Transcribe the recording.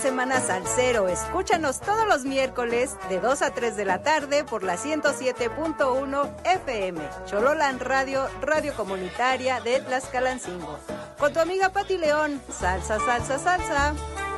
semana salsero. Escúchanos todos los miércoles de 2 a 3 de la tarde por la 107.1 FM. Chololán Radio, radio comunitaria de Tlaxcalancingo. Con tu amiga Pati León. Salsa, salsa, salsa.